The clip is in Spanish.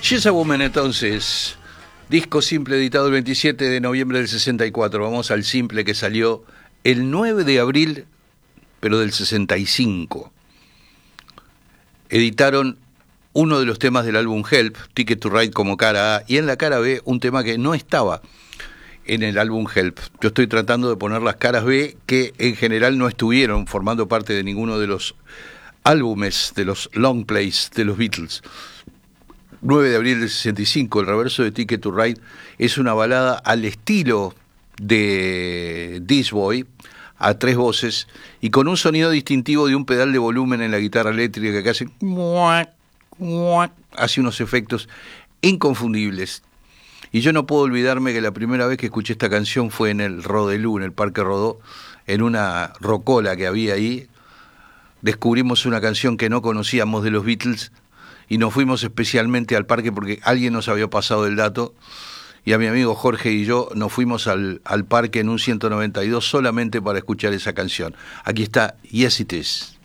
She's a Woman, entonces, disco simple editado el 27 de noviembre del 64. Vamos al simple que salió el 9 de abril, pero del 65. Editaron uno de los temas del álbum Help, Ticket to Ride, como cara A, y en la cara B un tema que no estaba en el álbum Help. Yo estoy tratando de poner las caras B que en general no estuvieron formando parte de ninguno de los álbumes, de los long plays de los Beatles. 9 de abril del 65, el reverso de Ticket to Ride es una balada al estilo de This Boy, a tres voces, y con un sonido distintivo de un pedal de volumen en la guitarra eléctrica que hace unos efectos inconfundibles. Y yo no puedo olvidarme que la primera vez que escuché esta canción fue en el Rodelú, en el Parque Rodó, en una rocola que había ahí. Descubrimos una canción que no conocíamos de los Beatles y nos fuimos especialmente al parque porque alguien nos había pasado el dato, y a mi amigo Jorge y yo nos fuimos al parque en un 192 solamente para escuchar esa canción. Aquí está Yes It Is.